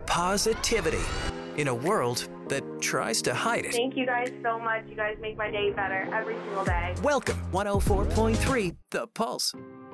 positivity in a world that tries to hide it. Thank you guys so much. You guys make my day better every single day. Welcome, 104.3 The Pulse.